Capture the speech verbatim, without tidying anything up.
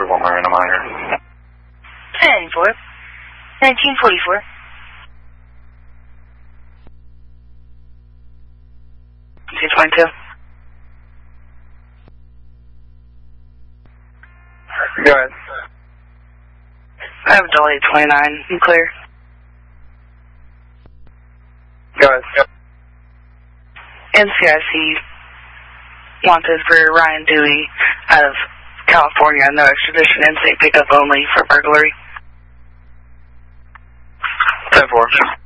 forty-one Marina Minor. ten four. nineteen forty-four. two twenty-two. Go ahead. I have delay twenty-nine. You clear? Go ahead. N C I C wanted for Ryan Dewey out of California, no extradition, in-state pickup only for burglary. ten four.